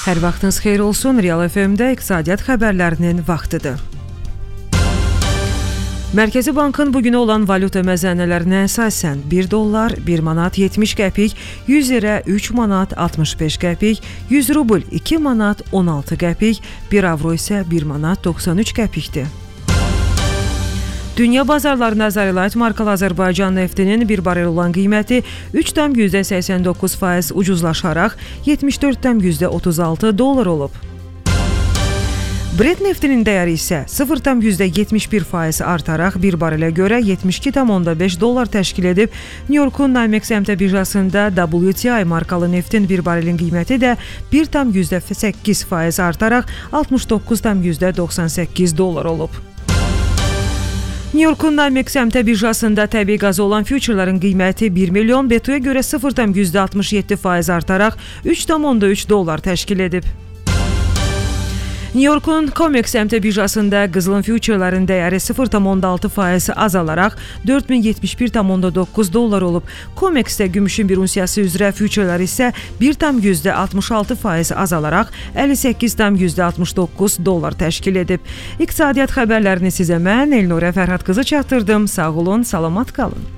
Hər vaxtınız xeyir olsun. Real FM-də iqtisadiyyat xəbərlərinin vaxtıdır. Mərkəzi Bankın bugünə olan valyuta məzənnələrinə əsasən 1 dollar 1 manat 70 qəpik, 100 lirə 3 manat 65 qəpik, 100 rubl 2 manat 16 qəpik, 1 avro isə 1 manat 93 qəpikdir. Dünya bazarlarında Azərbaycan markalı Azərbaycan neftinin bir barel olan qiyməti 3,89% ucuzlaşaraq 74,36 dollar olub. Brent neftinin dəyəri isə 0,71% artaraq bir barelə görə 72,5 dollar təşkil edib. New Yorkun NYMEX əmtə birjasında WTI markalı neftin bir barelin qiyməti də 1,8% artaraq 69,98 dollar olub. New Yorkun NYMEX əmtə birjasında təbii qazı olan fütureların qiyməti 1 milyon BTU-ya görə 0,67% artaraq 3,3 dollar təşkil edib. New Yorkun COMEX əmtə birjasında qızılın füturelerin dəyəri 0,6% azalaraq 4071,9 dollar olub. COMEX-də gümüşün bir unsiyası üzrə füturelər isə 1,66% azalaraq 58,69 dollar təşkil edib. İqtisadiyyat xəbərlərini sizə mən Elnurə Fərhad qızı çatdırdım. Sağ olun, salamat qalın.